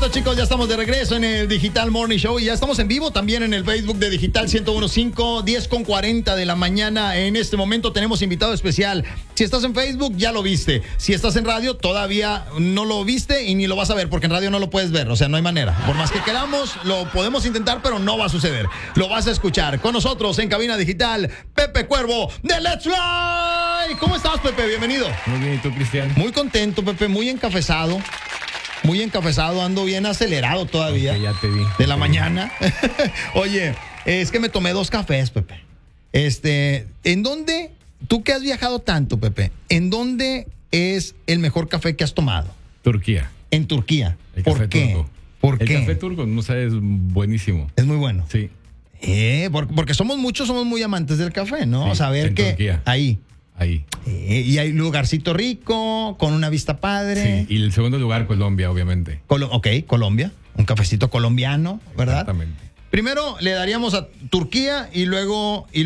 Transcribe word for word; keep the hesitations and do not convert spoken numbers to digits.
Perfecto, chicos, ya estamos de regreso en el Digital Morning Show y ya estamos en vivo también en el Facebook de Digital ciento uno punto cinco, diez con cuarenta de la mañana. En este momento tenemos invitado especial. Si estás en Facebook, ya lo viste. Si estás en radio, todavía no lo viste y ni lo vas a ver, porque en radio no lo puedes ver, o sea, no hay manera. Por más que queramos, lo podemos intentar, pero no va a suceder. Lo vas a escuchar. Con nosotros en cabina digital, Pepe Cuervo de Let's Fly. ¿Cómo estás, Pepe? Bienvenido. Muy bien, ¿y tú, Cristian? Muy contento, Pepe, muy encafezado. Muy encafezado, ando bien acelerado todavía. Okay, ya te vi. De la te mañana. Oye, es que me tomé dos cafés, Pepe. Este, ¿en dónde, tú que has viajado tanto, Pepe, en dónde es el mejor café que has tomado? Turquía. En Turquía. El ¿Por café qué? turco. ¿Por el qué? café turco, no sé, es buenísimo. Es muy bueno. Sí. Eh, porque, porque somos muchos, somos muy amantes del café, ¿no? Sí, O sea, ver en que Turquía. ahí. Ahí. Eh, y hay lugarcito rico, con una vista padre. Sí. Y el segundo lugar, Colombia, obviamente. Colo- ok, Colombia. Un cafecito colombiano, ¿verdad? Exactamente. Primero le daríamos a Turquía y luego... Y